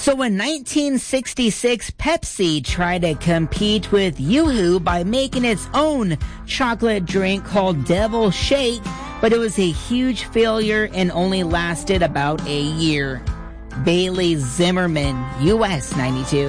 So in 1966, Pepsi tried to compete with Yoo-Hoo by making its own chocolate drink called Devil Shake, but it was a huge failure and only lasted about a year. Bailey Zimmerman, US 92.